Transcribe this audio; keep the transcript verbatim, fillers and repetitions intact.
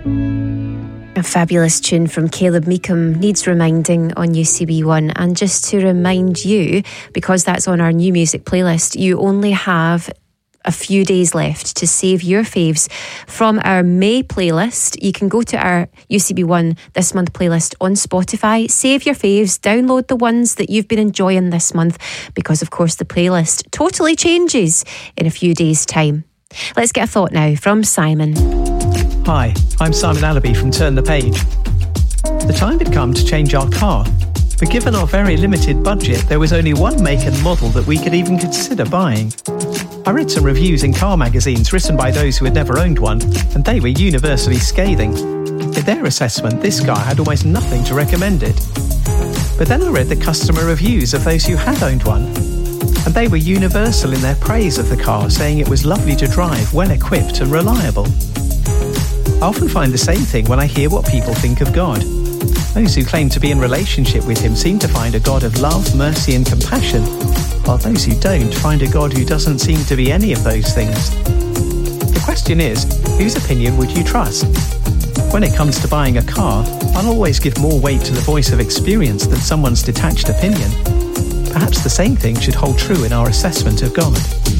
A fabulous tune from Caleb Meekham needs reminding on U C B one. And just to remind you, because that's on our new music playlist, you only have a few days left to save your faves from our May playlist. You can go to our U C B one This Month playlist on Spotify, save your faves, download the ones that you've been enjoying this month, because of course the playlist totally changes in a few days' time. Let's get a thought now from Simon. Hi, I'm Simon Allaby from Turn the Page. The time had come to change our car, but given our very limited budget, there was only one make and model that we could even consider buying. I read some reviews in car magazines written by those who had never owned one, and they were universally scathing. In their assessment, this car had almost nothing to recommend it. But then I read the customer reviews of those who had owned one, and they were universal in their praise of the car, saying it was lovely to drive, well equipped and reliable. I often find the same thing when I hear what people think of God. Those who claim to be in relationship with him seem to find a God of love, mercy and compassion, while those who don't find a God who doesn't seem to be any of those things. The question is, whose opinion would you trust? When it comes to buying a car, I'll always give more weight to the voice of experience than someone's detached opinion. Perhaps the same thing should hold true in our assessment of God.